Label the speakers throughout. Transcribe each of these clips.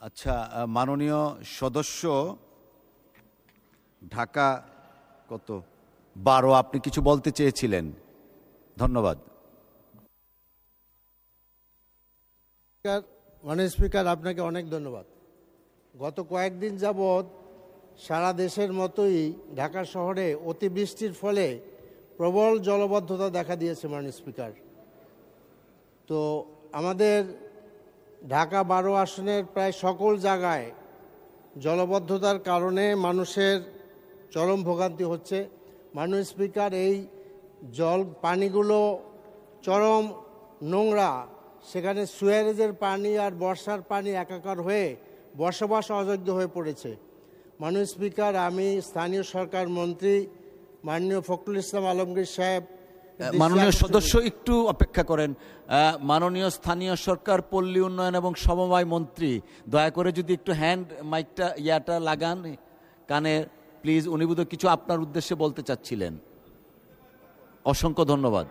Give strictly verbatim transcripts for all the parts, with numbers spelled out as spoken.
Speaker 1: আচ্ছা, মাননীয় সদস্য ঢাকা কত বারো, আপনি কিছু বলতে চেয়েছিলেন? ধন্যবাদ।
Speaker 2: মাননীয় স্পিকার, আপনাকে অনেক ধন্যবাদ। গত কয়েকদিন যাবৎ সারা দেশের মতোই ঢাকা শহরে অতিবৃষ্টির ফলে প্রবল জলবদ্ধতা দেখা দিয়েছে মাননীয় স্পিকার। তো আমাদের ঢাকা বারো আসনের প্রায় সকল জায়গায় জলবদ্ধতার কারণে মানুষের চরম ভোগান্তি হচ্ছে। মাননীয় স্পিকার, এই জল পানিগুলো চরম নোংরা, সেখানে সুয়ারেজের পানি আর বর্ষার পানি একাকার হয়ে বসবাস অযোগ্য হয়ে পড়েছে। মাননীয় স্পিকার, আমি স্থানীয় সরকার মন্ত্রী মাননীয় ফখরুল ইসলাম আলমগীর সাহেব।
Speaker 1: মাননীয় সদস্য একটু অপেক্ষা করেন। মাননীয় স্থানীয় সরকার, পল্লী উন্নয়ন এবং সমবায় মন্ত্রী, দয়া করে যদি একটু হ্যান্ড মাইকটা ইয়াটা লাগান কানে প্লিজ। উনি বোধহয় কিছু আপনার উদ্দেশ্যে বলতে চাচ্ছিলেন। অসংখ্য ধন্যবাদ।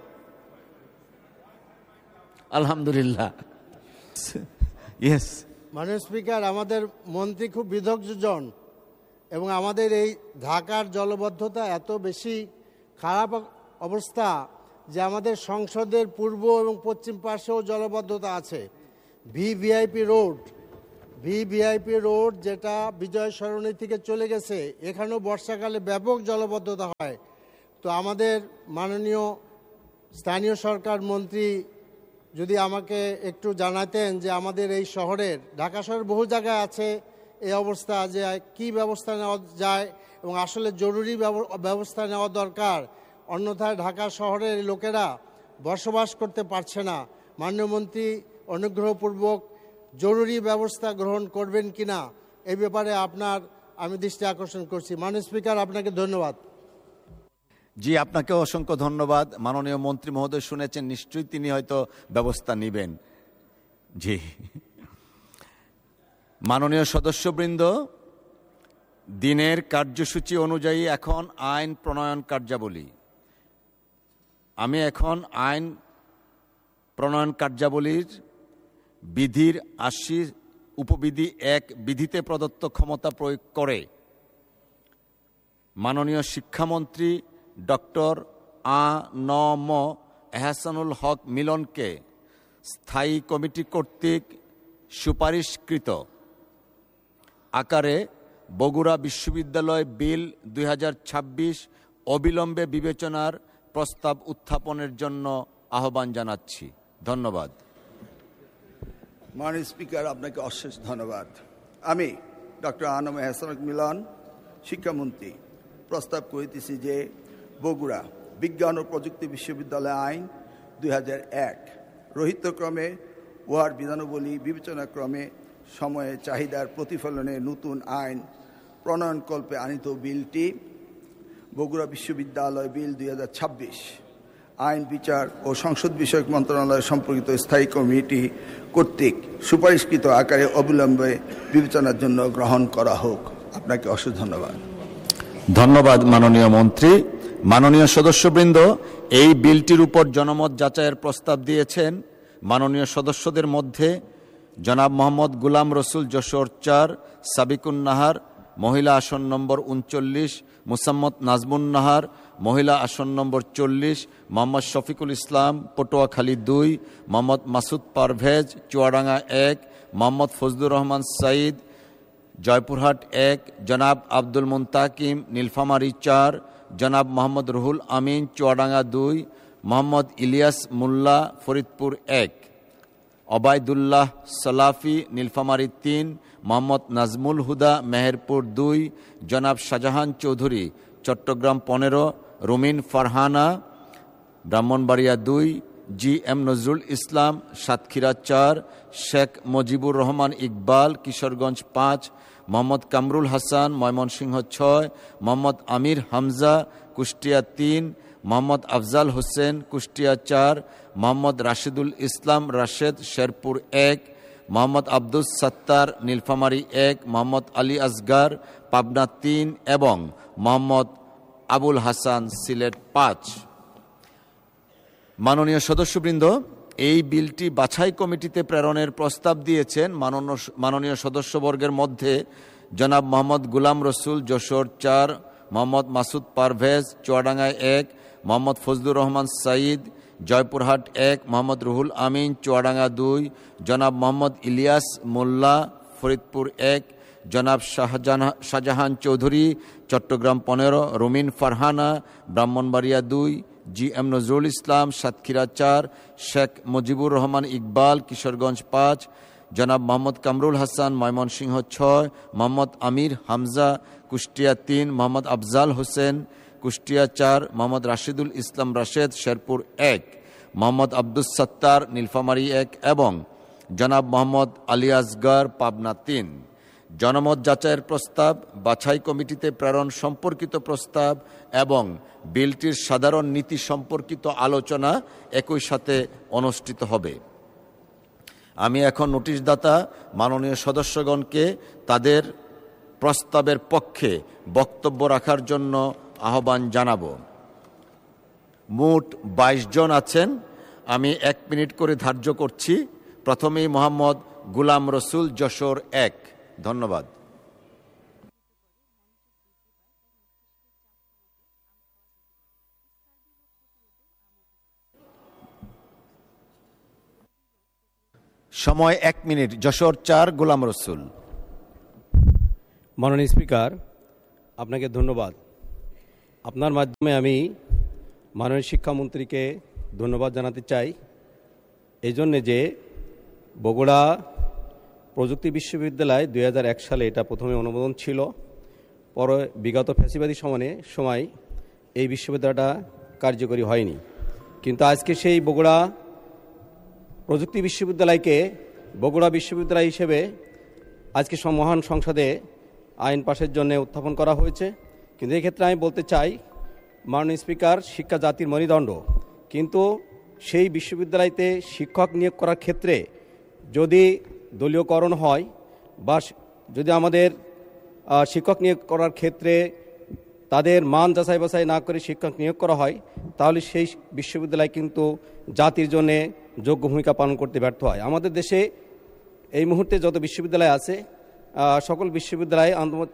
Speaker 1: আলহামদুলিল্লাহ। ইয়েস
Speaker 2: মাননীয় স্পিকার, আমাদের মন্ত্রী খুব বিদগ্ধজন এবং আমাদের এই ঢাকার জলবদ্ধতা এত বেশি খারাপ অবস্থা যে আমাদের সংসদের পূর্ব এবং পশ্চিম পাশেও জলবদ্ধতা আছে। V VIP road V VIP road যেটা বিজয় সরণি থেকে চলে গেছে, এখানেও বর্ষাকালে ব্যাপক জলবদ্ধতা হয়। তো আমাদের মাননীয় স্থানীয় সরকার মন্ত্রী যদি আমাকে একটু জানাতেন যে আমাদের এই শহরের, ঢাকা শহরের বহু জায়গায় আছে এই অবস্থা, যে কি ব্যবস্থা নেওয়া যায় এবং আসলে জরুরি ব্যবস্থা নেওয়া দরকার, অন্যথায় ঢাকা শহরের লোকেরা বসবাস করতে পারছে না। মাননীয় মন্ত্রী অনুগ্রহপূর্বক জরুরি ব্যবস্থা গ্রহণ করবেন কিনা এই ব্যাপারে আপনার আমি দৃষ্টি আকর্ষণ করছি। মাননীয় স্পিকার, আপনাকে ধন্যবাদ।
Speaker 1: জি, আপনাকে অসংখ্য ধন্যবাদ। মাননীয় মন্ত্রী মহোদয় শুনেছেন, নিশ্চয়ই তিনি হয়তো ব্যবস্থা নেবেন। জি, মাননীয় সদস্যবৃন্দ, দিনের কার্যসূচি অনুযায়ী এখন আইন প্রণয়ন কার্যাবলী। আমি এখন আইন প্রণয়ন কার্যাবলীর বিধির আশি উপবিধি এক বিধিতে প্রদত্ত ক্ষমতা প্রয়োগ করে মাননীয় শিক্ষামন্ত্রী ডক্টর আ ন ম এহসানুল হক মিলনকে স্থায়ী কমিটি কর্তৃক সুপারিশকৃত আকারে বগুড়া বিশ্ববিদ্যালয় বিল দুই হাজার ছাব্বিশ অবিলম্বে বিবেচনার প্রস্তাব উত্থাপনের জন্য আহ্বান জানাচ্ছি। ধন্যবাদ।
Speaker 3: মাননীয় স্পিকার, আপনাকে অশেষ ধন্যবাদ। আমি ডক্টর আ ন ম এহসানুল মিলন, শিক্ষামন্ত্রী, প্রস্তাব করিতেছি যে বগুড়া বিজ্ঞান ও প্রযুক্তি বিশ্ববিদ্যালয় আইন দুই হাজার এক রহিতক্রমে উহার বিধানাবলী বিবেচনাক্রমে সময়ে চাহিদার প্রতিফলনে নতুন আইন প্রণয়নকল্পে আনিত বিলটি বগুড়া বিশ্ববিদ্যালয় বিল দুই হাজার ছাব্বিশ আইন বিচার ও সংসদ বিষয়ক মন্ত্রণালয় সম্পর্কিত স্থায়ী কমিটি কর্তৃক সুপারিশকৃত আকারে অবিলম্বে বিবেচনার জন্য গ্রহণ করা হোক। আপনাকে অশেষ ধন্যবাদ।
Speaker 1: ধন্যবাদ মাননীয় মন্ত্রী। মাননীয় সদস্যবৃন্দ, এই বিলটির উপর জনমত যাচাইয়ের প্রস্তাব দিয়েছেন মাননীয় সদস্যদের মধ্যে জনাব মোহাম্মদ গুলাম রসুল যশোর চার, সাবিকুন নাহার মহিলা আসন নম্বর উনচল্লিশ, মুসাম্মদ নাজমুন নাহার মহিলা আসন নম্বর চল্লিশ, মোহাম্মদ শফিকুল ইসলাম পটুয়াখালী দুই, মোহাম্মদ মাসুদ পারভেজ চুয়াডাঙ্গা এক, মোহাম্মদ ফজলুর রহমান সাঈদ জয়পুরহাট এক, জনাব আব্দুল মুন্তাকিম নীলফামারী চার, জনাব মোহাম্মদ রুহুল আমিন চুয়াডাঙ্গা দুই, মোহাম্মদ ইলিয়াস মোল্লা ফরিদপুর এক, অবায়দুল্লাহ সালাফি নীলফামারী তিন, মোহাম্মদ নাজমুল হুদা মেহেরপুর দুই, জনাব শাহজাহান চৌধুরী চট্টগ্রাম পনেরো, রুমিন ফারহানা ব্রাহ্মণবাড়িয়া দুই, জি এম নজরুল ইসলাম সাতক্ষীরা চার, শেখ মুজিবুর রহমান ইকবাল কিশোরগঞ্জ পাঁচ, মোহাম্মদ কামরুল হাসান ময়মনসিংহ ছয়, মোহাম্মদ আমির হামজা কুষ্টিয়া তিন, মোহাম্মদ আফজাল হোসেন কুষ্টিয়া চার, মোহাম্মদ রাশিদুল ইসলাম রাশেদ শেরপুর এক, মোহাম্মদ আব্দুস সাত্তার নীলফামারী এক, মোহাম্মদ আলী আসগার পাবনা তিন এবং মোহাম্মদ আবুল হাসান সিলেট পাঁচ। মাননীয় সদস্যবৃন্দ, এই বিলটি বাছাই কমিটিতে প্রেরণের প্রস্তাব দিয়েছেন মাননীয় সদস্যবর্গের মধ্যে জনাব মোহাম্মদ গুলাম রসুল যশোর চার, মোহাম্মদ মাসুদ পারভেজ চুয়াডাঙ্গায় এক, মোহাম্মদ ফজলুর রহমান সাঈদ জয়পুরহাট এক, মোহাম্মদ রুহুল আমিন চুয়াডাঙ্গা দুই, জনাব মোহাম্মদ ইলিয়াস মোল্লা ফরিদপুর এক, জনাব শাহজাহান শাহজাহান চৌধুরী চট্টগ্রাম পনেরো, রুমিন ফারহানা ব্রাহ্মণবাড়িয়া দুই, জি এম নজরুল ইসলাম সাতক্ষীরা চার, শেখ মুজিবুর রহমান ইকবাল কিশোরগঞ্জ পাঁচ, জনাব মোহাম্মদ কামরুল হাসান ময়মনসিংহ ছয়, মোহাম্মদ আমির হামজা কুষ্টিয়া তিন, মোহাম্মদ আফজাল হোসেন কুষ্টিয়া চার, মোহাম্মদ রাশিদুল ইসলাম রাশেদ শেরপুর এক, মোহাম্মদ আব্দুস সত্তার নীলফামারী এক এবং জনাব মোহাম্মদ আলী আসগর পাবনা তিন। জনমত যাচাইয়ের প্রস্তাব, বাছাই কমিটিতে প্রেরণ সম্পর্কিত প্রস্তাব এবং বিলটির সাধারণ নীতি সম্পর্কিত আলোচনা একই সাথে অনুষ্ঠিত হবে। আমি এখন নোটিশদাতা মাননীয় সদস্যগণকে তাদের প্রস্তাবের পক্ষে বক্তব্য রাখার জন্য আহ্বান জানাব। মোট বাইশ জন আছেন, আমি এক মিনিট করে ধার্য করছি। প্রথমেই মোহাম্মদ গুলাম রসুল যশোর এক। ধন্যবাদ। সময় এক মিনিট। যশোর চার, গোলাম রসুল।
Speaker 4: মাননীয় স্পিকার, আপনাকে ধন্যবাদ। আপনার মাধ্যমে আমি মাননীয় শিক্ষামন্ত্রীকে ধন্যবাদ জানাতে চাই এই জন্যে যে বগুড়া প্রযুক্তি বিশ্ববিদ্যালয় দুই হাজার এক সালে এটা প্রথমে অনুমোদন ছিল, পরে বিগত ফ্যাসিবাদী সময়ে সময় এই বিশ্ববিদ্যালয়টা কার্যকরী হয়নি। কিন্তু আজকে সেই বগুড়া প্রযুক্তি বিশ্ববিদ্যালয়কে বগুড়া বিশ্ববিদ্যালয় হিসেবে আজকে মহান সংসদে আইন পাশের জন্য উত্থাপন করা হয়েছে। কিন্তু এক্ষেত্রে আমি বলতে চাই, মাননীয় স্পিকার, শিক্ষা জাতির মেরুদণ্ড, কিন্তু সেই বিশ্ববিদ্যালয়তে শিক্ষক নিয়োগ করার ক্ষেত্রে যদি দলীয়করণ হয় বা যদি আমাদের শিক্ষক নিয়োগ করার ক্ষেত্রে তাদের মান যাচাই বাছাই না করে শিক্ষক নিয়োগ করা হয়, তাহলে সেই বিশ্ববিদ্যালয় কিন্তু জাতির জন্য যোগ্য ভূমিকা পালন করতে ব্যর্থ হয়। আমাদের দেশে এই মুহূর্তে যত বিশ্ববিদ্যালয় আছে সকল বিশ্ববিদ্যালয় আন্তর্জাতিক।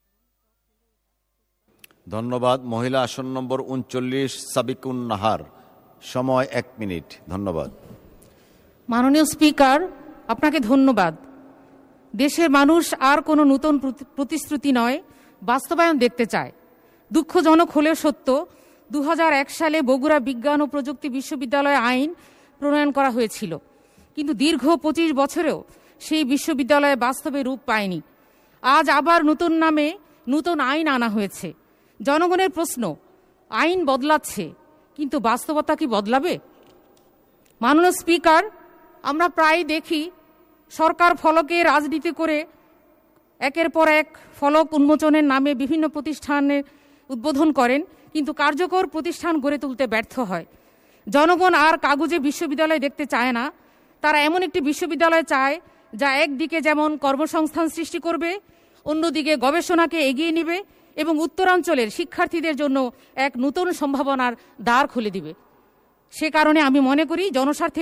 Speaker 1: ধন্যবাদ। মহিলা আসন নম্বর উনচল্লিশ, সাবিকুন নাহার। সময় এক মিনিট। ধন্যবাদ।
Speaker 5: মাননীয় স্পিকার, আপনাকে ধন্যবাদ। দেশের মানুষ আর কোনো নতুন প্রতিশ্রুতি নয়, বাস্তবায়ন দেখতে চায়। দুঃখজনক হলেও সত্য, দু হাজার এক সালে বগুড়া বিজ্ঞান ও প্রযুক্তি বিশ্ববিদ্যালয় আইন প্রণয়ন করা হয়েছিল, কিন্তু দীর্ঘ পঁচিশ বছরেও সেই বিশ্ববিদ্যালয় বাস্তবে রূপ পায়নি। আজ আবার নতুন নামে নতুন আইন আনা হয়েছে। জনগণের প্রশ্ন, আইন বদলাচ্ছে কিন্তু বাস্তবতা কি বদলাবে? মাননীয় স্পিকার, আমরা প্রায় দেখি সরকার ফলকে রাজনীতি করে একের পর এক ফলক উন্মোচনের নামে বিভিন্ন প্রতিষ্ঠানের উদ্বোধন করেন, কিন্তু কার্যকর প্রতিষ্ঠান গড়ে তুলতে ব্যর্থ হয়। জনগণ আর কাগজে বিশ্ববিদ্যালয় দেখতে চায় না, তারা এমন একটি বিশ্ববিদ্যালয় চায় যা একদিকে যেমন কর্মসংস্থান সৃষ্টি করবে, অন্যদিকে গবেষণাকে এগিয়ে নেবে এবং উত্তরাঞ্চলের শিক্ষার্থীদের জন্য এক নতুন সম্ভাবনার দ্বার খুলে দিবে। সে কারণে আমি মনে করি জনস্বার্থে।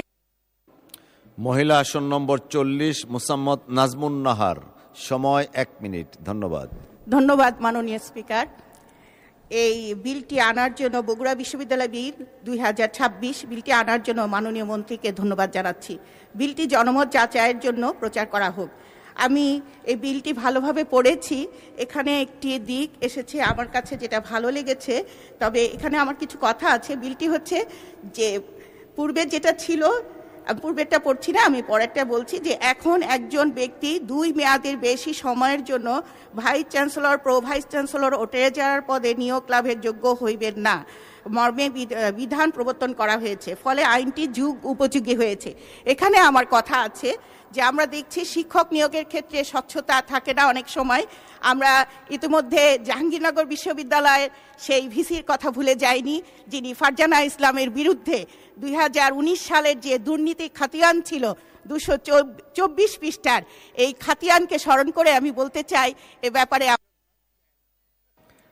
Speaker 1: মহিলা আসন নম্বর চল্লিশ, মুসাম্মদ নাজমুন নাহার। সময় এক মিনিট। ধন্যবাদ।
Speaker 6: ধন্যবাদ মাননীয় স্পিকার। এই বিলটি আনার জন্য, বগুড়া বিশ্ববিদ্যালয় বিল দুই হাজার ছাব্বিশ বিলটি আনার জন্য মাননীয় মন্ত্রীকে ধন্যবাদ জানাচ্ছি। বিলটি জনমত যাচাইয়ের জন্য প্রচার করা হোক। আমি এই বিলটি ভালোভাবে পড়েছি। এখানে একটি দিক এসেছে আমার কাছে যেটা ভালো লেগেছে, তবে এখানে আমার কিছু কথা আছে। বিলটি হচ্ছে যে পূর্বে যেটা ছিল, পূর্বেরটা পড়ছি না, আমি পরেরটা বলছি, যে এখন একজন ব্যক্তি দুই মেয়াদের বেশি সময়ের জন্য vice chancellor, pro vice chancellor ও ট্রেজারার পদে নিয়োগ লাভের যোগ্য হইবেন না মর্মে বিধান প্রবর্তন করা হয়েছে। ফলে আইনটি যুগ উপযোগী হয়েছে। এখানে আমার কথা আছে যে আমরা দেখছি শিক্ষক নিয়োগের ক্ষেত্রে স্বচ্ছতা থাকে না অনেক সময়। আমরা ইতিমধ্যে জাহাঙ্গীরনগর বিশ্ববিদ্যালয়ের সেই ভিসির কথা ভুলে যাইনি, যিনি ফারজানা ইসলামের বিরুদ্ধে দুই হাজার উনিশ সালের যে দুর্নীতি খাতিয়ান ছিল দুশো চব্বিশ পৃষ্ঠার, এই খাতিয়ানকে স্মরণ করে আমি বলতে চাই এ ব্যাপারে।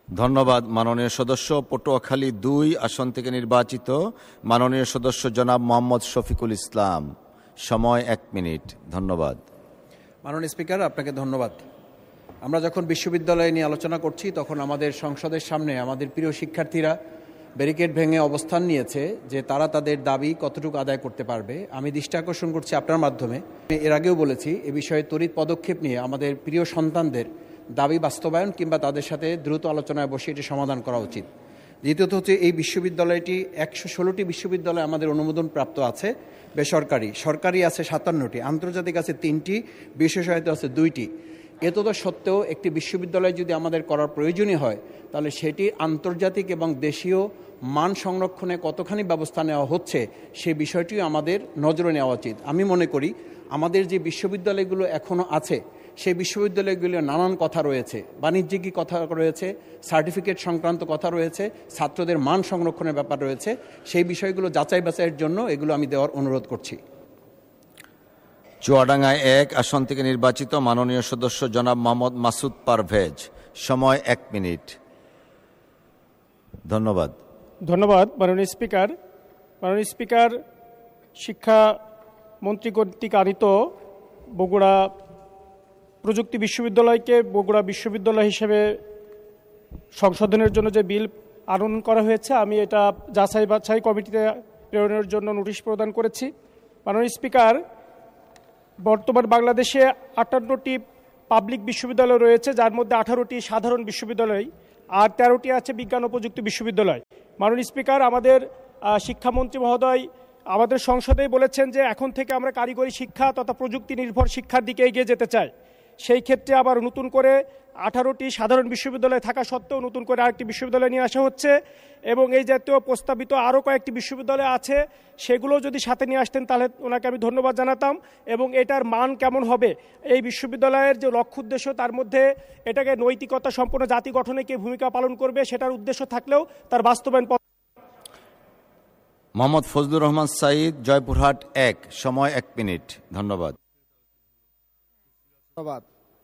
Speaker 1: ধন্যবাদ মাননীয় সদস্য। পটুয়াখালী দুই আসন থেকে নির্বাচিত মাননীয় সদস্য জনাব মোহাম্মদ শফিকুল ইসলাম, সময় এক মিনিট। ধন্যবাদ।
Speaker 7: মাননীয় স্পিকার, আপনাকে ধন্যবাদ। আমরা যখন বিশ্ববিদ্যালয় নিয়ে আলোচনা করছি তখন আমাদের সংসদের সামনে আমাদের প্রিয় শিক্ষার্থীরা ব্যারিকেড ভেঙে অবস্থান নিয়েছে যে তারা তাদের দাবি কতটুকু আদায় করতে পারবে। আমি দৃষ্টি আকর্ষণ করছি আপনার মাধ্যমে, এর আগেও বলেছি এ বিষয়ে তড়িৎ পদক্ষেপ নিয়ে আমাদের প্রিয় সন্তানদের দাবি বাস্তবায়ন কিংবা তাদের সাথে দ্রুত আলোচনায় বসে এটি সমাধান করা উচিত। দ্বিতীয়ত হচ্ছে এই বিশ্ববিদ্যালয়টি একশো ষোলোটি বিশ্ববিদ্যালয় আমাদের অনুমোদন প্রাপ্ত আছে, বেসরকারি সরকারি আছে সাতান্নটি, আন্তর্জাতিক আছে তিনটি, বিশেষায়িত আছে দুইটি। এতদ সত্ত্বেও একটি বিশ্ববিদ্যালয় যদি আমাদের করার প্রয়োজনীয় হয় তাহলে সেটি আন্তর্জাতিক এবং দেশীয় মান সংরক্ষণে কতখানি ব্যবস্থা নেওয়া হচ্ছে সে বিষয়টিও আমাদের নজরে নেওয়া উচিত। আমি মনে করি আমাদের যে বিশ্ববিদ্যালয়গুলো এখনও আছে সেই বিশ্ববিদ্যালয়গুলো নানান কথা রয়েছে, বাণিজ্যিক কথা রয়েছে, সার্টিফিকেট সংক্রান্ত কথা রয়েছে, ছাত্রদের মান সংরক্ষণের ব্যাপার রয়েছে। সেই বিষয়গুলো যাচাই বাছাইয়ের জন্য এগুলো আমি দেওয়ার অনুরোধ করছি।
Speaker 1: চুয়াডাঙ্গায় এক আসন থেকে নির্বাচিত মাননীয় সদস্য জনাব মোহাম্মদ মাসুদ পারভেজ, সময় এক মিনিট। ধন্যবাদ।
Speaker 8: ধন্যবাদ মাননীয় স্পিকার। মাননীয় স্পিকার, শিক্ষামন্ত্রী কর্তৃক আনিত বগুড়া প্রযুক্তি বিশ্ববিদ্যালয়কে বগুড়া বিশ্ববিদ্যালয় হিসেবে সংশোধনের জন্য যে বিল আনয়ন করা হয়েছে, আমি এটা যাচাই বাছাই কমিটিতে প্রেরণের জন্য নোটিশ প্রদান করেছি। মাননীয় স্পিকার, বর্তমান বাংলাদেশে আটান্নটি পাবলিক বিশ্ববিদ্যালয় রয়েছে, যার মধ্যে আঠারোটি সাধারণ বিশ্ববিদ্যালয় আর তেরোটি আছে বিজ্ঞান ও প্রযুক্তি বিশ্ববিদ্যালয়। মাননীয় স্পিকার, আমাদের শিক্ষামন্ত্রী মহোদয় আমাদের সংসদেই বলেছেন যে এখন থেকে আমরা কারিগরি শিক্ষা তথা প্রযুক্তি নির্ভর শিক্ষার দিকে এগিয়ে যেতে চাই। সেই ক্ষেত্রে আবার নতুন করে আঠারোটি সাধারণ বিশ্ববিদ্যালয় থাকা সত্ত্বেও নতুন করে আরেকটি বিশ্ববিদ্যালয় নিয়ে আসা হচ্ছে এবং এই জাতীয় প্রস্তাবিত আরও কয়েকটি বিশ্ববিদ্যালয় আছে, সেগুলো যদি সাথে নিয়ে আসতেন তাহলে ওনাকে আমি ধন্যবাদ জানাতাম। এবং এটার মান কেমন হবে, এই বিশ্ববিদ্যালয়ের যে লক্ষ্য উদ্দেশ্য তার মধ্যে এটাকে নৈতিকতা সম্পন্ন জাতি গঠনে কে ভূমিকা পালন করবে সেটার উদ্দেশ্য থাকলেও তার বাস্তবায়ন।
Speaker 1: মোহাম্মদ ফজলুর রহমান সাঈদ, জয়পুরহাট এক, সময় এক মিনিট। ধন্যবাদ।
Speaker 9: ধন্যবাদ।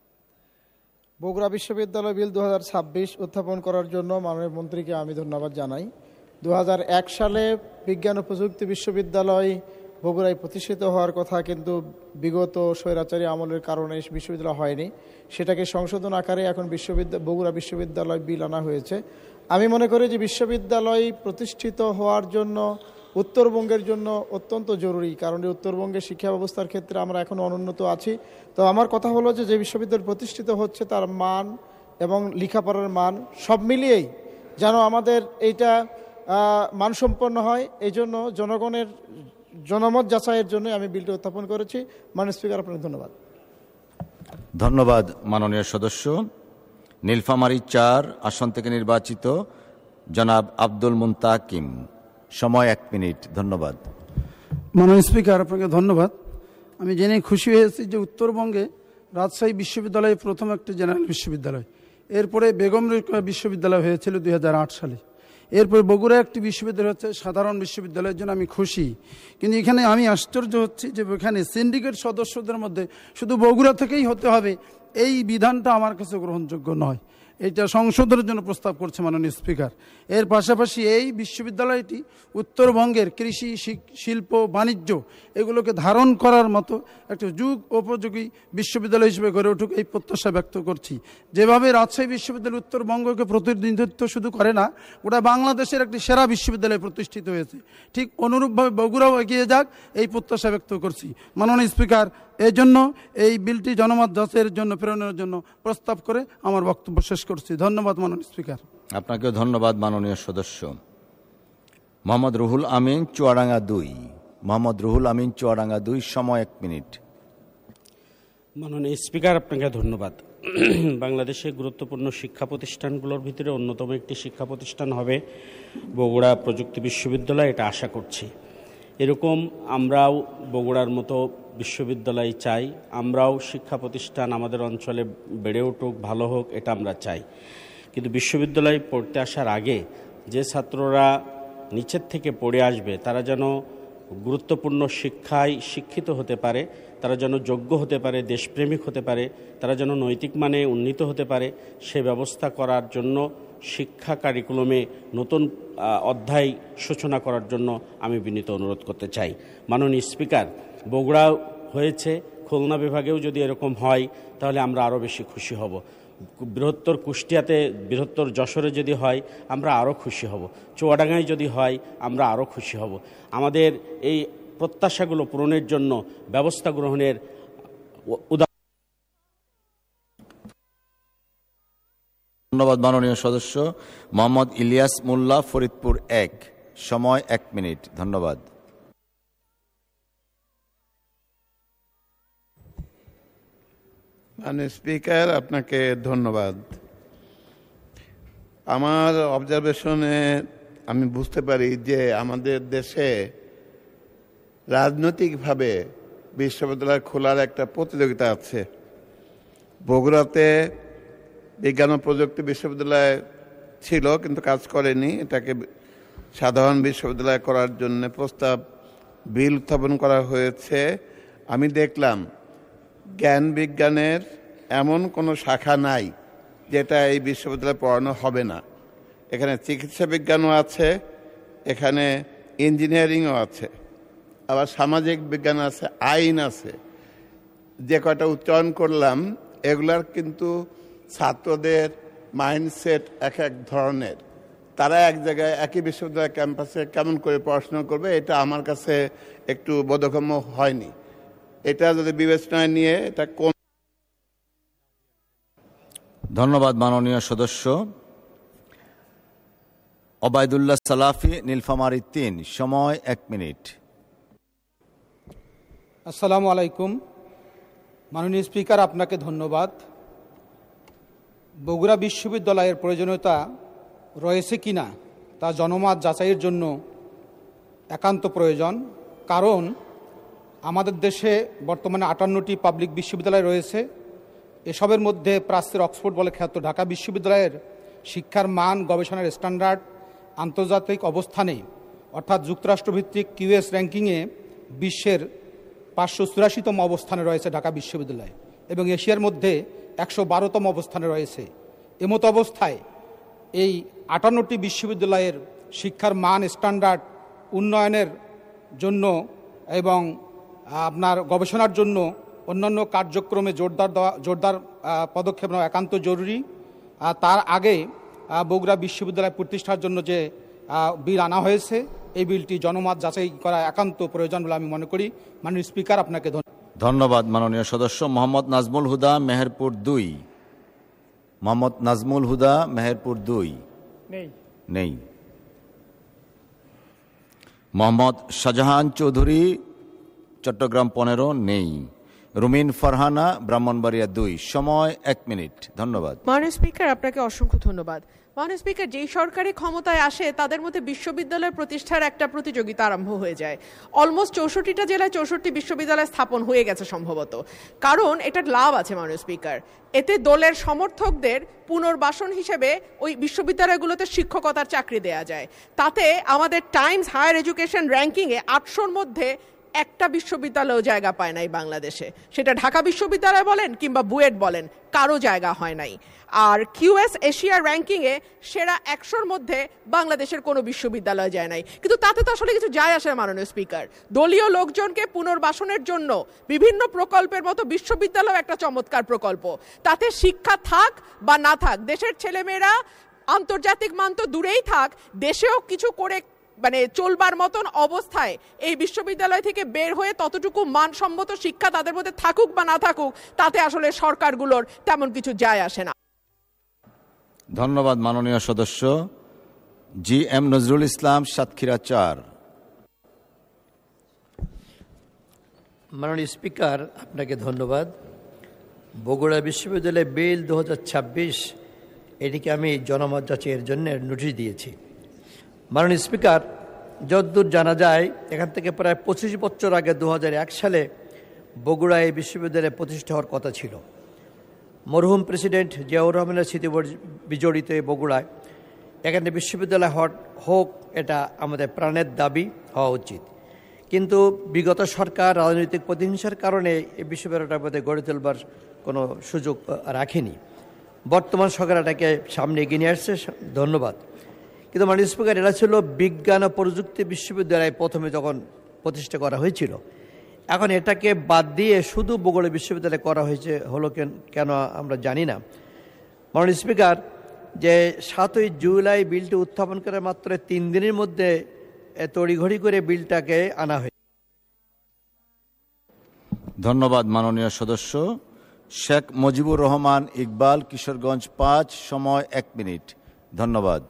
Speaker 9: বগুড়া বিশ্ববিদ্যালয় বিল দু হাজার ছাব্বিশ উত্থাপন করার জন্য মাননীয় মন্ত্রীকে আমি ধন্যবাদ জানাই। দু হাজার এক সালে বিজ্ঞান ও প্রযুক্তি বিশ্ববিদ্যালয় বগুড়ায় প্রতিষ্ঠিত হওয়ার কথা, কিন্তু বিগত স্বৈরাচারী আমলের কারণে বিশ্ববিদ্যালয় হয়নি। সেটাকে সংশোধন আকারে এখন বিশ্ববিদ্যালয় বগুড়া বিশ্ববিদ্যালয় বিল আনা হয়েছে। আমি মনে করি যে বিশ্ববিদ্যালয় প্রতিষ্ঠিত হওয়ার জন্য উত্তরবঙ্গের জন্য অত্যন্ত জরুরি, কারণ উত্তরবঙ্গের শিক্ষা ব্যবস্থার ক্ষেত্রে আমরা এখনও অনুন্নত আছি। তো আমার কথা হলো যে যে বিশ্ববিদ্যালয় প্রতিষ্ঠিত হচ্ছে তার মান এবং লেখাপড়ার মান সব মিলিয়েই যেন আমাদের এইটা মানসম্পন্ন হয়। এই জন্য জনগণের জনমত যাচাইয়ের জন্য আমি বিলটি উত্থাপন করেছি। মাননীয় স্পিকার, আপনাকে ধন্যবাদ।
Speaker 1: ধন্যবাদ মাননীয় সদস্য। নীলফামারী চার আসন থেকে নির্বাচিত জনাব আব্দুল মুনতাকিম, সময় এক মিনিট। ধন্যবাদ।
Speaker 10: মাননীয় স্পিকার, আপনাকে ধন্যবাদ। আমি জেনে খুশি হয়েছি যে উত্তরবঙ্গে রাজশাহী বিশ্ববিদ্যালয় প্রথম একটি জেনারেল বিশ্ববিদ্যালয়, এরপরে বেগম রোকেয়া বিশ্ববিদ্যালয় হয়েছিল দুই হাজার আট সালে, এরপরে বগুড়া একটি বিশ্ববিদ্যালয় হচ্ছে সাধারণ বিশ্ববিদ্যালয়ের জন্য আমি খুশি। কিন্তু এখানে আমি আশ্চর্য হচ্ছি যে এখানে সিন্ডিকেট সদস্যদের মধ্যে শুধু বগুড়া থেকেই হতে হবে, এই বিধানটা আমার কাছে গ্রহণযোগ্য নয়। এটা সংশোধনের জন্য প্রস্তাব করছে মাননীয় স্পিকার। এর পাশাপাশি এই বিশ্ববিদ্যালয়টি উত্তরবঙ্গের কৃষি, শিল্প, বাণিজ্য এগুলোকে ধারণ করার মতো একটা যুগ উপযোগী বিশ্ববিদ্যালয় হিসেবে গড়ে উঠুক এই প্রত্যাশা ব্যক্ত করছি। যেভাবে রাজশাহী বিশ্ববিদ্যালয় উত্তরবঙ্গকে প্রতিনিধিত্ব শুধু করে না, গোটা বাংলাদেশের একটি সেরা বিশ্ববিদ্যালয় প্রতিষ্ঠিত হয়েছে, ঠিক অনুরূপভাবে বগুড়াও এগিয়ে যাক এই প্রত্যাশা ব্যক্ত করছি। মাননীয় স্পিকার, এই জন্য এই বিলটি জনমত যাচাইয়ের জন্য প্রেরণের জন্য প্রস্তাব করে আমার বক্তব্য শেষ করছি। ধন্যবাদ মাননীয় স্পিকার।
Speaker 1: আপনাকেও ধন্যবাদ মাননীয় সদস্য। মোহাম্মদ রুহুল আমিন, চুয়াডাঙ্গা দুই। মোহাম্মদ রুহুল আমিন, চুয়াডাঙ্গা দুই, সময় এক মিনিট।
Speaker 11: মাননীয় স্পিকার, আপনাকে ধন্যবাদ। বাংলাদেশের গুরুত্বপূর্ণ শিক্ষা প্রতিষ্ঠানগুলোর ভিতরে অন্যতম একটি শিক্ষা প্রতিষ্ঠান হবে বগুড়া প্রযুক্তি বিশ্ববিদ্যালয়, এটা আশা করছি। এরকম আমরাও বগুড়ার মতো বিশ্ববিদ্যালয় চাই, আমরাও শিক্ষা প্রতিষ্ঠান আমাদের অঞ্চলে বেড়ে উঠুক, ভালো হোক, এটা আমরা চাই। কিন্তু বিশ্ববিদ্যালয়ে পড়তে আসার আগে যে ছাত্ররা নিচের থেকে পড়ে আসবে তারা যেন গুরুত্বপূর্ণ শিক্ষায় শিক্ষিত হতে পারে, তারা যেন যোগ্য হতে পারে, দেশপ্রেমিক হতে পারে, তারা যেন নৈতিক মানে উন্নীত হতে পারে, সে ব্যবস্থা করার জন্য শিক্ষা কারিকুলামে নতুন অধ্যায় সূচনা করার জন্য আমি বিনীত অনুরোধ করতে চাই। মাননীয় স্পিকার, বগুড়া হয়েছে, খুলনা বিভাগেও যদি এরকম হয় তাহলে আমরা আরও বেশি খুশি হব। বৃহত্তর কুষ্টিয়াতে, বৃহত্তর যশোরে যদি হয় আমরা আরও খুশি হব। চুয়াডাঙ্গায় যদি হয় আমরা আরও খুশি হব। আমাদের এই প্রত্যাশাগুলো পূরণের জন্য ব্যবস্থা গ্রহণের
Speaker 1: ধন্যবাদ। মাননীয় সদস্য মোহাম্মদ ইলিয়াস মোল্লা, ফরিদপুর এক, সময় এক মিনিট। ধন্যবাদ।
Speaker 12: মাননীয় স্পিকার, আপনাকে ধন্যবাদ। আমার অবজারভেশনে আমি বুঝতে পারি যে আমাদের দেশে রাজনৈতিকভাবে বিশ্ববিদ্যালয় খোলার একটা প্রতিযোগিতা আছে। বগুড়াতে বিজ্ঞান ও প্রযুক্তি বিশ্ববিদ্যালয় ছিল কিন্তু কাজ করেনি, এটাকে সাধারণ বিশ্ববিদ্যালয় করার জন্য প্রস্তাব বিল উত্থাপন করা হয়েছে। আমি দেখলাম জ্ঞান বিজ্ঞানের এমন কোনো শাখা নাই যেটা এই বিশ্ববিদ্যালয়ে পড়ানো হবে না। এখানে চিকিৎসা বিজ্ঞানও আছে, এখানে ইঞ্জিনিয়ারিংও আছে, আবার সামাজিক বিজ্ঞান আছে, আইন আছে। যে কয়টা উচ্চারণ করলাম এগুলার কিন্তু ছাত্রদের মাইন্ডসেট এক এক ধরনের। তারা এক জায়গায় একই বিশ্ববিদ্যালয় ক্যাম্পাসে কেমন করে পড়াশোনা করবে, এটা আমার কাছে একটু বোধগম্য হয়নি। এটা যদি বিবেচনায় নিয়ে এটা কোন।
Speaker 1: ধন্যবাদ মাননীয় সদস্য। ওবায়দুল্লাহ সালাফি, নীলফামারী তিন, সময় এক মিনিট।
Speaker 13: আসসালামু আলাইকুম। মাননীয় স্পিকার, আপনাকে ধন্যবাদ। বগুড়া বিশ্ববিদ্যালয়ের প্রয়োজনীয়তা রয়েছে কিনা তা জনমত যাচাইয়ের জন্য একান্ত প্রয়োজন। কারণ আমাদের দেশে বর্তমানে আটান্নটি পাবলিক বিশ্ববিদ্যালয় রয়েছে। এসবের মধ্যে প্রাচ্যের অক্সফোর্ড বলে খ্যাত ঢাকা বিশ্ববিদ্যালয়ের শিক্ষার মান, গবেষণার স্ট্যান্ডার্ড আন্তর্জাতিক অবস্থানে অর্থাৎ যুক্তরাষ্ট্রভিত্তিক কিউএস র্যাঙ্কিংয়ে বিশ্বের পাঁচশো চুরাশিতম অবস্থানে রয়েছে ঢাকা বিশ্ববিদ্যালয়, এবং এশিয়ার মধ্যে একশো বারোতম অবস্থানে রয়েছে। এমতো অবস্থায় এই আটান্নটি বিশ্ববিদ্যালয়ের শিক্ষার মান, স্ট্যান্ডার্ড উন্নয়নের জন্য এবং আপনার গবেষণার জন্য অন্যান্য কার্যক্রমে জোরদার দেওয়া জোরদার পদক্ষেপ নেওয়া একান্ত জরুরি। তার আগে বগুড়া বিশ্ববিদ্যালয় প্রতিষ্ঠার জন্য যে বিল আনা হয়েছে, এই বিলটি জনমত যাচাই করা একান্ত প্রয়োজন বলে আমি মনে করি। মাননীয় স্পিকার, আপনাকে
Speaker 1: ধন্যবাদ। মাননীয় সদস্য মোহাম্মদ নাজমুল হুদা, মেহেরপুর দুই, মোহাম্মদ নাজমুল হুদা, মেহেরপুর দুই নেই। মোহাম্মদ শাহজাহান চৌধুরী, চট্টগ্রাম পনেরো, নেই। রুমিন ফারহানা, ব্রাহ্মণবাড়িয়া দুই, সময় এক মিনিট। ধন্যবাদ।
Speaker 14: মাননীয় স্পিকার, আপনাকে অসংখ্য ধন্যবাদ। মাননীয় স্পিকার, যেই সরকারি ক্ষমতায় আসে তাদের মধ্যে বিশ্ববিদ্যালয় প্রতিষ্ঠার একটা প্রতিযোগিতা আরম্ভ হয়ে যায়। অলমোস্ট চৌষট্টিটা জেলায় চৌষট্টি বিশ্ববিদ্যালয় স্থাপন হয়ে গেছে সম্ভবত। কারণ এটার লাভ আছে মাননীয় স্পিকার, এতে দলের সমর্থকদের পুনর্বাসন হিসেবে ওই বিশ্ববিদ্যালয়গুলোতে শিক্ষকতার চাকরি দেয়া যায়। তাতে আমাদের টাইমস হায়ার এডুকেশন র্যাঙ্কিংয়ে আটশোর মধ্যে একটা বিশ্ববিদ্যালয়ও জায়গা পায় নাই বাংলাদেশে। সেটা ঢাকা বিশ্ববিদ্যালয় বলেন কিংবা বুয়েট বলেন, কারো জায়গা হয় নাই। আর কিউএস এশিয়ার র্যাঙ্কিংয়ে সেরা একশোর মধ্যে বাংলাদেশের কোনো বিশ্ববিদ্যালয় যায় নাই। কিন্তু তাতে তো আসলে কিছু যায় আসে মাননীয় স্পিকার। দলীয় লোকজনকে পুনর্বাসনের জন্য বিভিন্ন প্রকল্পের মতো বিশ্ববিদ্যালয় একটা চমৎকার প্রকল্প। তাতে শিক্ষা থাক বা না থাক, দেশের ছেলেমেয়েরা আন্তর্জাতিক মান তো দূরেই থাক, দেশেও কিছু করে মানে চলবার মতন অবস্থায় এই বিশ্ববিদ্যালয় থেকে বের হয়ে ততটুকু মানসম্মত শিক্ষা তাদের মধ্যে থাকুক বা না থাকুক, তাতে আসলে সরকারগুলোর তেমন কিছু যায় আসে না।
Speaker 1: ধন্যবাদ মাননীয় সদস্য। জি এম নজরুল ইসলাম, সাতক্ষীরা চার।
Speaker 15: মাননীয় স্পিকার, আপনাকে ধন্যবাদ। বগুড়া বিশ্ববিদ্যালয় বিল দু হাজার ছাব্বিশ এটিকে আমি জনমত যাচাইয়ের জন্য নোটিশ দিয়েছি। মাননীয় স্পিকার, যতদূর জানা যায় এখান থেকে প্রায় পঁচিশ বছর আগে দু হাজার এক সালে বগুড়া এই বিশ্ববিদ্যালয় প্রতিষ্ঠা হওয়ার কথা ছিল। মরহুম প্রেসিডেন্ট জিয়াউর রহমানের স্মৃতি বিজড়িত এই বগুড়ায় এখানে বিশ্ববিদ্যালয় হোক, এটা আমাদের প্রাণের দাবি হওয়া উচিত। কিন্তু বিগত সরকার রাজনৈতিক প্রতিহিংসার কারণে এই বিশ্ববিদ্যালয়টার মধ্যে গড়ে তোলবার কোনো সুযোগ রাখেনি। বর্তমান সরকার এটাকে সামনে এগিয়ে নিয়ে আসছে, ধন্যবাদ। কিন্তু মাননীয় স্পিকার, এটা ছিল বিজ্ঞান ও প্রযুক্তি বিশ্ববিদ্যালয় প্রথমে যখন প্রতিষ্ঠা করা হয়েছিল। এখন এটাকে বাদ দিয়ে শুধু বগুড়া বিশ্ববিদ্যালয় করা হয়েছে হলো কেন আমরা জানি না। মাননীয় স্পিকার, যে সাতই জুলাই বিলটি উত্থাপন করে মাত্র তিন দিনের মধ্যে তড়িঘড়ি করে বিলটাকে আনা হয়েছে।
Speaker 1: ধন্যবাদ মাননীয় সদস্য। শেখ মুজিবুর রহমান ইকবাল, কিশোরগঞ্জ পাঁচ, সময় এক মিনিট। ধন্যবাদ।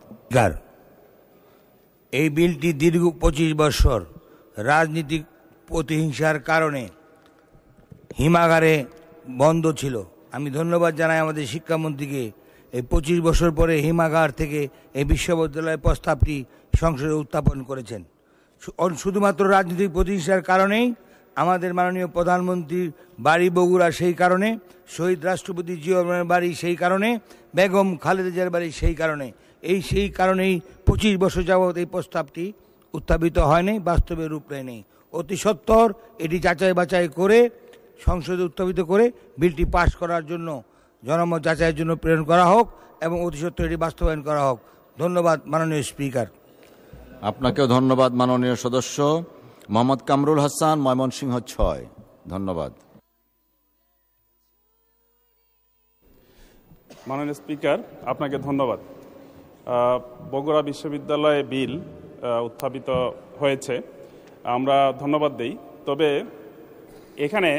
Speaker 16: এই বিলটি দীর্ঘ পঁচিশ বছর রাজনীতিক প্রতিহিংসার কারণে হিমাগারে বন্ধ ছিল। আমি ধন্যবাদ জানাই আমাদের শিক্ষামন্ত্রীকে, এই পঁচিশ বছর পরে হিমাগার থেকে এই বিশ্ববিদ্যালয়ের প্রস্তাবটি সংসদে উত্থাপন করেছেন। শুধুমাত্র রাজনৈতিক প্রতিহিংসার কারণেই আমাদের মাননীয় প্রধানমন্ত্রীর বাড়ি বগুড়া, সেই কারণে শহীদ রাষ্ট্রপতি জিয়া রহমানের বাড়ি, সেই কারণে বেগম খালেদা জিয়ার বাড়ি, সেই কারণে এই সেই কারণেই পঁচিশ বছর যাবৎ এই প্রস্তাবটি উত্থাপিত হয়নি, বাস্তবে রূপ নেয়নি। অতি সত্বর এটি যাচাই বাছাই করে সংসদে উত্থাপিত করে বিলটি পাশ করার জন্য জনমত যাচাইয়ের জন্য প্রেরণ করা হোক এবং অতি সত্বর এটি বাস্তবায়ন করা হোক। ধন্যবাদ মাননীয় স্পিকার।
Speaker 1: আপনাকেও ধন্যবাদ মাননীয় সদস্য। মোহাম্মদ কামরুল হাসান, ময়মনসিংহ ছয়। ধন্যবাদ।
Speaker 17: মাননীয় স্পিকার, আপনাকে ধন্যবাদ। বগুড়া বিশ্ববিদ্যালয়ে বিল উত্থাপিত হয়েছে, আমরা ধন্যবাদ দেই। তবে এখানে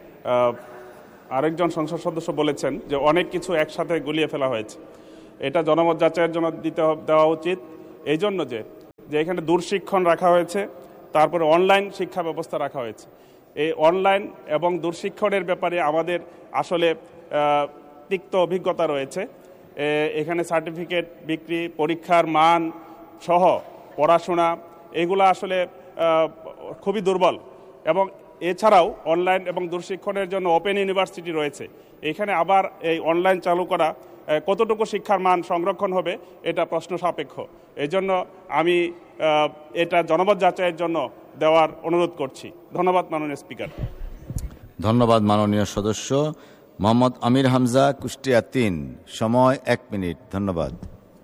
Speaker 17: আরেকজন সংসদ সদস্য বলেছেন যে অনেক কিছু একসাথে গুলিয়ে ফেলা হয়েছে। এটা জনমত যাচাইয়ের জন্য দিতে দেওয়া উচিত, এই জন্য যে যে এখানে দূরশিক্ষণ রাখা হয়েছে, তারপরে অনলাইন শিক্ষা ব্যবস্থা রাখা হয়েছে। এই অনলাইন এবং দূরশিক্ষণের ব্যাপারে আমাদের আসলে তিক্ত অভিজ্ঞতা রয়েছে। এখানে সার্টিফিকেট বিক্রি, পরীক্ষার মান সহ পড়াশোনা, এগুলো আসলে খুবই দুর্বল। এবং এছাড়াও অনলাইন এবং দূরশিক্ষণের জন্য ওপেন ইউনিভার্সিটি রয়েছে। এখানে আবার এই অনলাইন চালু করা কতটুকু শিক্ষার মান সংরক্ষণ হবে, এটা প্রশ্ন সাপেক্ষ। এই জন্য আমি এটা জনমত যাচাইয়ের জন্য দেওয়ার অনুরোধ করছি। ধন্যবাদ মাননীয় স্পিকার।
Speaker 1: ধন্যবাদ মাননীয় সদস্য। মোহাম্মদ আমির হামজা, কুষ্টিয়া তিন, সময় এক মিনিট। ধন্যবাদ।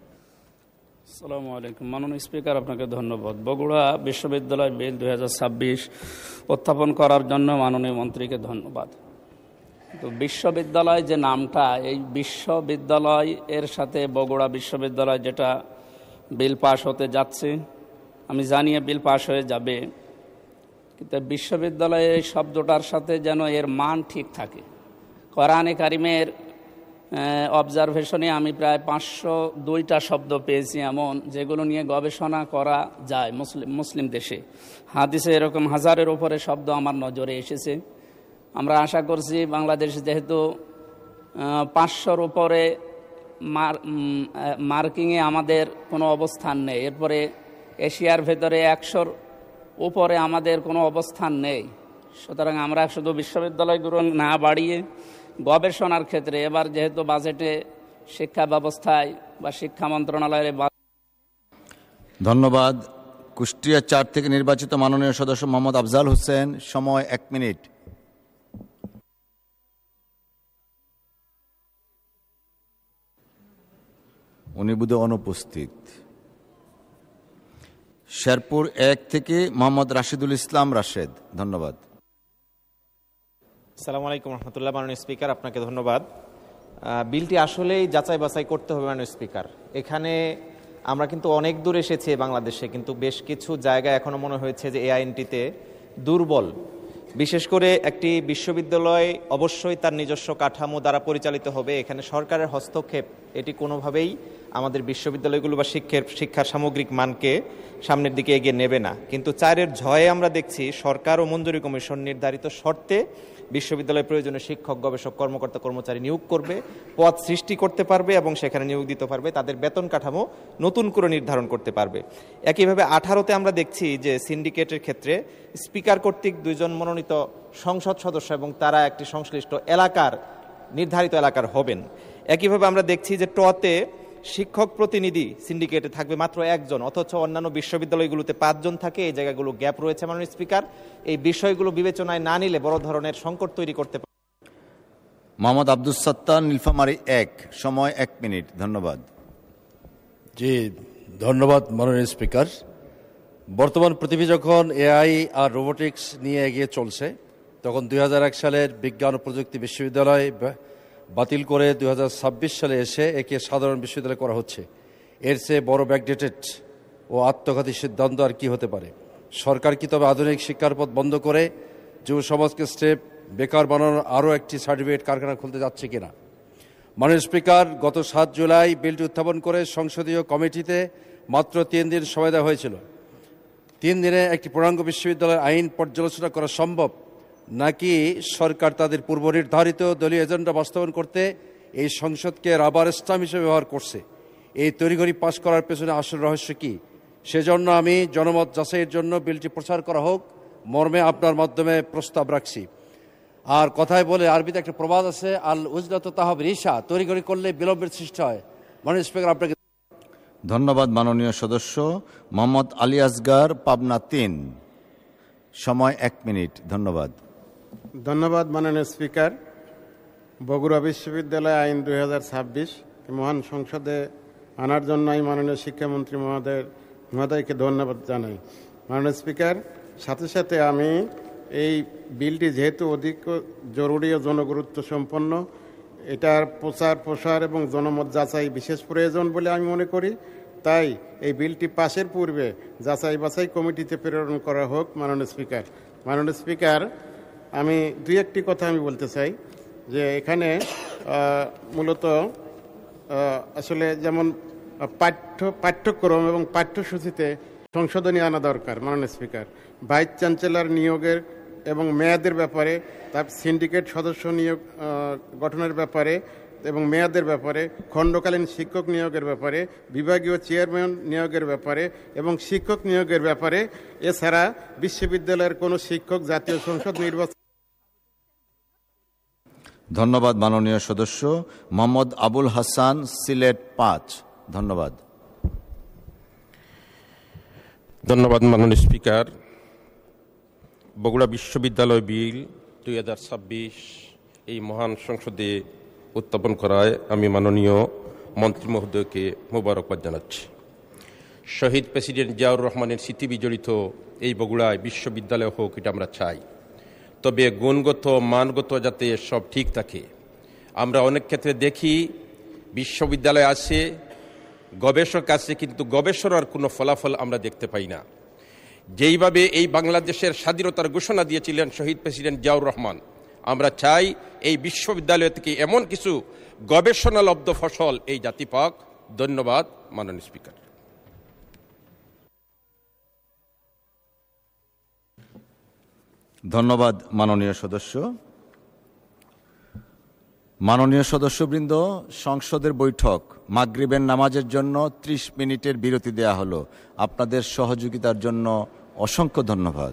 Speaker 18: আসসালামু আলাইকুম। মাননীয় স্পিকার, আপনাকে ধন্যবাদ। বগুড়া বিশ্ববিদ্যালয় বিল দুই হাজার ছাব্বিশ উত্থাপন করার জন্য মাননীয় মন্ত্রীকে ধন্যবাদ। তো বিশ্ববিদ্যালয় যে নামটা, এই বিশ্ববিদ্যালয় এর সাথে বগুড়া বিশ্ববিদ্যালয় যেটা বিল পাশ হতে যাচ্ছে, আমি জানি বিল পাশ হয়ে যাবে, কিন্তু বিশ্ববিদ্যালয় এই শব্দটার সাথে যেন এর মান ঠিক থাকে। কোরআনে কারিমের অবজারভেশনে আমি প্রায় পাঁচশো দুইটা শব্দ পেয়েছি এমন, যেগুলো নিয়ে গবেষণা করা যায় মুসলিম মুসলিম দেশে। হাদিসে এরকম হাজারের উপরে শব্দ আমার নজরে এসেছে। আমরা আশা করছি বাংলাদেশে যেহেতু পাঁচশোর উপরে মার্কিংয়ে আমাদের কোনো অবস্থান নেই, এরপরে এশিয়ার ভেতরে একশোর উপরে আমাদের কোনো অবস্থান নেই, সুতরাং আমরা শুধু বিশ্ববিদ্যালয়গুলো না বাড়িয়ে গবেষণার ক্ষেত্রে এবার যেহেতু বাজেটে শিক্ষা ব্যবস্থায় বা শিক্ষা মন্ত্রণালয়ের।
Speaker 1: ধন্যবাদ। কুষ্টিয়া চার থেকে নির্বাচিত মাননীয় সদস্য মোহাম্মদ আফজাল হোসেন, সময় এক মিনিট। উনি বোধহয় অনুপস্থিত। শেরপুর এক থেকে মোহাম্মদ রাশিদুল ইসলাম রাশেদ। ধন্যবাদ।
Speaker 19: আসসালামু আলাইকুম রহমতুল্লাহ। মাননীয় স্পিকার, আপনাকে ধন্যবাদ। বিলটি আসলেই যাচাই বাছাই করতে হবে মাননীয় স্পিকার। এখানে আমরা কিন্তু অনেক দূর এসেছি বাংলাদেশে, কিন্তু বেশ কিছু জায়গায় এখনও মনে হয়েছে যে এই আইনটিতে দুর্বল। বিশেষ করে একটি বিশ্ববিদ্যালয় অবশ্যই তার নিজস্ব কাঠামো দ্বারা পরিচালিত হবে, এখানে সরকারের হস্তক্ষেপ এটি কোনোভাবেই আমাদের বিশ্ববিদ্যালয়গুলো বা শিক্ষার শিক্ষার সামগ্রিক মানকে সামনের দিকে এগিয়ে নেবে না। কিন্তু চারের ঝয়ে আমরা দেখছি সরকার ও মঞ্জুরি কমিশন নির্ধারিত শর্তে বিশ্ববিদ্যালয় প্রয়োজনীয় শিক্ষক, গবেষক, কর্মকর্তা, কর্মচারী নিয়োগ করবে, পদ সৃষ্টি করতে পারবে এবং সেখানে নিয়োগ দিতে পারবে, তাদের বেতন কাঠামো নতুন করে নির্ধারণ করতে পারবে। একইভাবে আঠারোতে আমরা দেখছি যে সিন্ডিকেটের ক্ষেত্রে স্পিকার কর্তৃক দুইজন মনোনীত সংসদ সদস্য এবং তারা একটি সংশ্লিষ্ট এলাকার নির্ধারিত এলাকার হবেন। একইভাবে আমরা দেখছি যে টতে শিক্ষক প্রতিনিধি সিন্ডিকেটে থাকবে মাত্র একজন, অথচ অন্যান্য বিশ্ববিদ্যালয়গুলোতে পাঁচজন থাকে। এই জায়গাগুলো গ্যাপ রয়েছে মাননীয় স্পিকার। এই বিষয়গুলো বিবেচনায় না নিলে বড় ধরনের সংকট তৈরি করতে পারে।
Speaker 1: মোহাম্মদ আব্দুস সাত্তার, নীলফামারী এক, সময় এক মিনিট। ধন্যবাদ।
Speaker 20: জি ধন্যবাদ মাননীয় স্পিকার। বর্তমান পৃথিবী যখন এআই আর রোবোটিক্স নিয়ে এগিয়ে চলছে, তখন দুই হাজার এক সালের বিজ্ঞান ও প্রযুক্তি বিশ্ববিদ্যালয় বাতিল করে দুই হাজার ছাব্বিশ সালে এসে একে সাধারণ বিশ্ববিদ্যালয় করা হচ্ছে। এর চেয়ে বড় ব্যাকডেটেড ও আত্মঘাতী সিদ্ধান্ত আর কি হতে পারে? সরকার কি তবে আধুনিক শিক্ষার পথ বন্ধ করে যুব সমাজকে স্টেপ বেকার বানানোর আরও একটি সার্টিফিকেট কারখানা খুলতে যাচ্ছে কিনা? মাননীয় স্পিকার, গত সাত জুলাই বিলটি উত্থাপন করে সংসদীয় কমিটিতে মাত্র তিন দিন সময় দেওয়া হয়েছিল। তিন দিনে একটি পূর্ণাঙ্গ বিশ্ববিদ্যালয়ের আইন পর্যালোচনা করা সম্ভব, নাকি সরকার তাদের পূর্ব নির্ধারিত দলীয় এজেন্ডা বাস্তবায়ন করতে এই সংসদকে রাবার স্টাম্প হিসেবে ব্যবহার করছে? এই তড়িঘড়ি পাশ করার পেছনে আসল রহস্য কি? সেজন্য আমি জনমত যাচাইয়ের জন্য বিলটি প্রচার করা হোক মর্মে আপনার মাধ্যমে প্রস্তাব রাখছি। আর কথায় বলে আরবিতে একটা প্রবাদ আছে, আল উজলাত তাহাব রিসা, তড়িঘড়ি করলে বিলম্বের সৃষ্টি হয়। মাননীয় স্পিকার, আপনাকে
Speaker 1: ধন্যবাদ। মাননীয় সদস্য মোহাম্মদ আলী আসগার, পাবনা তিন, সময় এক মিনিট। ধন্যবাদ।
Speaker 21: ধন্যবাদ মাননীয় স্পিকার। বগুড়া বিশ্ববিদ্যালয় আইন দুই হাজার ছাব্বিশ মহান সংসদে আনার জন্য আমি মাননীয় শিক্ষামন্ত্রী মহোদয় মহোদয়কে ধন্যবাদ জানাই। মাননীয় স্পিকার, সাথে সাথে আমি এই বিলটি যেহেতু অধিক জরুরি ও জনগুরুত্ব সম্পন্ন, এটার প্রচার প্রসার এবং জনমত যাচাই বিশেষ প্রয়োজন বলে আমি মনে করি। তাই এই বিলটি পাশের পূর্বে যাচাই বাছাই কমিটিতে প্রেরণ করা হোক মাননীয় স্পিকার। মাননীয় স্পিকার, আমি দুই একটি কথা আমি বলতে চাই যে এখানে মূলত আসলে যেমন পাঠ্য পাঠ্যক্রম এবং পাঠ্যসূচিতে সংশোধনী আনা দরকার মাননীয় স্পিকার। ভাইস চ্যান্সেলর নিয়োগের এবং মেয়াদের ব্যাপারে, তার সিন্ডিকেট সদস্য নিয়োগ গঠনের ব্যাপারে এবং মেয়াদের ব্যাপারে, খণ্ডকালীন শিক্ষক নিয়োগের ব্যাপারে, বিভাগীয় চেয়ারম্যান নিয়োগের ব্যাপারে এবং শিক্ষক নিয়োগের ব্যাপারে, এছাড়া বিশ্ববিদ্যালয়ের কোনো শিক্ষক জাতীয় সংসদ নির্বাচন।
Speaker 1: ধন্যবাদ মাননীয় সদস্য মোহাম্মদ আবুল হাসান, সিলেট পাঁচ। ধন্যবাদ।
Speaker 22: ধন্যবাদ মাননীয় স্পিকার। বগুড়া বিশ্ববিদ্যালয় বিল দুই হাজার ছাব্বিশ এই মহান সংসদে উত্থাপন করায় আমি মাননীয় মন্ত্রী মহোদয়কে মোবারকবাদ জানাচ্ছি। শহীদ প্রেসিডেন্ট জিয়াউর রহমানের স্মৃতি বিজড়িত এই বগুড়ায় বিশ্ববিদ্যালয় হোক, এটা আমরা চাই। তবে গুণগত মানগত যাতে সব ঠিক থাকে। আমরা অনেক ক্ষেত্রে দেখি বিশ্ববিদ্যালয় আছে, গবেষক আছে, কিন্তু গবেষণার কোনো ফলাফল আমরা দেখতে পাই না। যেইভাবে এই বাংলাদেশের স্বাধীনতার ঘোষণা দিয়েছিলেন শহীদ প্রেসিডেন্ট জিয়াউর রহমান, আমরা চাই এই বিশ্ববিদ্যালয় থেকে এমন কিছু গবেষণালব্ধ ফসল এই জাতি পাক। ধন্যবাদ মাননীয় স্পিকার।
Speaker 1: ধন্যবাদ মাননীয় সদস্য। মাননীয় সদস্যবৃন্দ, সংসদের বৈঠক মাগরিবের নামাজের জন্য ত্রিশ মিনিটের বিরতি দেয়া হলো। আপনাদের সহযোগিতার জন্য অসংখ্য ধন্যবাদ।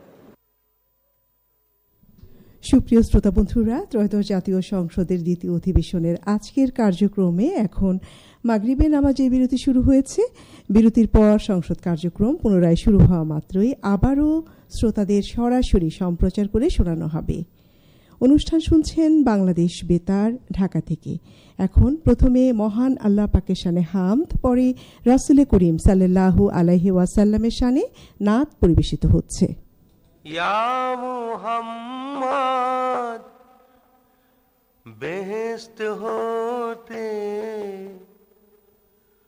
Speaker 23: সুপ্রিয় শ্রোতা বন্ধুরা, ত্রয়োদশ জাতীয় সংসদের দ্বিতীয় অধিবেশনের আজকের কার্যক্রমে এখন মাগরিবের নামাজের বিরতি শুরু হয়েছে। বিরতির পর সংসদ কার্যক্রম পুনরায় শুরু হওয়া মাত্রই আবারও শ্রোতাদের সরাসরি সম্প্রচার করে শোনানো হবে। অনুষ্ঠান শুনছেন বাংলাদেশ বেতার ঢাকা থেকে। এখন প্রথমে মহান আল্লাহ পাকের শানে হামদ, পরে রাসূলে করিম সাল্লাল্লাহু আলাইহি ওয়াসাল্লামের শানে নাত পরিবেশিত হচ্ছে।
Speaker 24: ইয়া মুহাম্মদ বেহেশত হতে